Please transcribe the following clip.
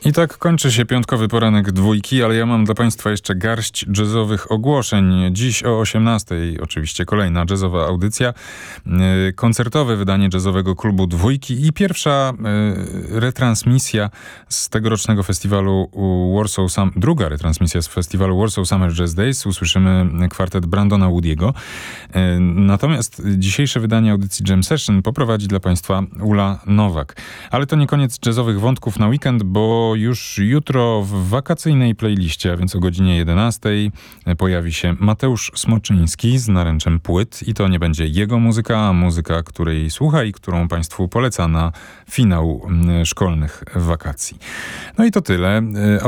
I tak kończy się piątkowy poranek dwójki, ale ja mam dla Państwa jeszcze garść jazzowych ogłoszeń. Dziś o 18:00 oczywiście kolejna jazzowa audycja, koncertowe wydanie jazzowego klubu dwójki i pierwsza retransmisja z tegorocznego festiwalu druga retransmisja z festiwalu Warsaw Summer Jazz Days. Usłyszymy kwartet Brandona Woody'ego. Natomiast dzisiejsze wydanie audycji Jam Session poprowadzi dla Państwa Ula Nowak. Ale to nie koniec jazzowych wątków na weekend, bo już jutro w wakacyjnej playliście, a więc o godzinie 11:00 pojawi się Mateusz Smoczyński z naręczem płyt i to nie będzie jego muzyka, a muzyka, której słucha i którą Państwu poleca na finał szkolnych wakacji. No i to tyle.